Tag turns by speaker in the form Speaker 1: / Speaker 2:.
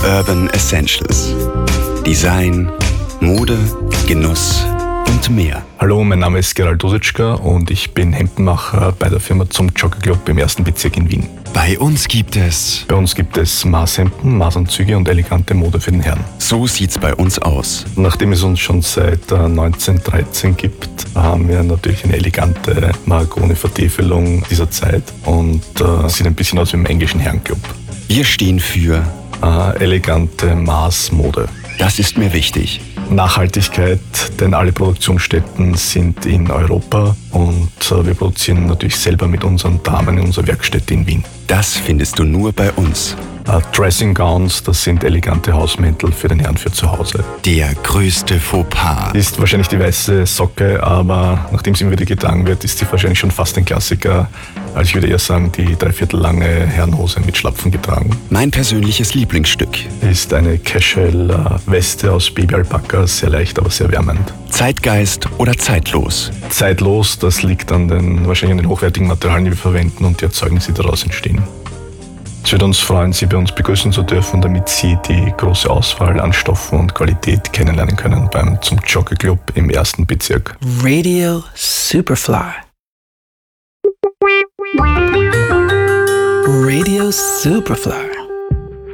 Speaker 1: Urban Essentials. Design, Mode, Genuss und mehr.
Speaker 2: Hallo, mein Name ist Gerald Dositschka und ich bin Hemdenmacher bei der Firma zum Jogger Club im 1. Bezirk in Wien.
Speaker 1: Bei uns gibt es
Speaker 2: Maßhemden, Maßanzüge und elegante Mode für den Herrn.
Speaker 1: So sieht's bei uns aus.
Speaker 2: Nachdem es uns schon seit 1913 gibt, haben wir natürlich eine elegante Mahagoni-Vertäfelung dieser Zeit und sieht ein bisschen aus wie im englischen Herrenclub.
Speaker 1: Wir stehen für
Speaker 2: elegante Maßmode.
Speaker 1: Das ist mir wichtig.
Speaker 2: Nachhaltigkeit, denn alle Produktionsstätten sind in Europa und wir produzieren natürlich selber mit unseren Damen in unserer Werkstätte in Wien.
Speaker 1: Das findest du nur bei uns.
Speaker 2: Dressing Gowns, das sind elegante Hausmäntel für den Herrn für zu Hause.
Speaker 1: Der größte Fauxpas
Speaker 2: Ist wahrscheinlich die weiße Socke, aber nachdem sie immer wieder getragen wird, ist sie wahrscheinlich schon fast ein Klassiker. Also ich würde eher sagen, die dreiviertellange Herrenhose mit Schlapfen getragen.
Speaker 1: Mein persönliches Lieblingsstück
Speaker 2: Ist eine Casual-Weste aus Babyalpaka, sehr leicht, aber sehr wärmend.
Speaker 1: Zeitgeist oder zeitlos.
Speaker 2: Zeitlos, das liegt wahrscheinlich an den hochwertigen Materialien, die wir verwenden und die Erzeugnisse, die daraus entstehen. Es würde uns freuen, Sie bei uns begrüßen zu dürfen, damit Sie die große Auswahl an Stoffen und Qualität kennenlernen können beim zum Jogger Club im 1. Bezirk.
Speaker 3: Radio Superfly. Radio Superfly.